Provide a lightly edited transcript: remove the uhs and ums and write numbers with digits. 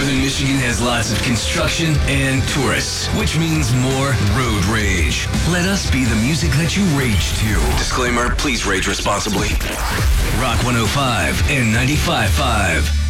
Northern Michigan has lots of construction and tourists, which means more road rage. Let us be the music that you rage to. Disclaimer, please rage responsibly. Rock 105 and 95.5.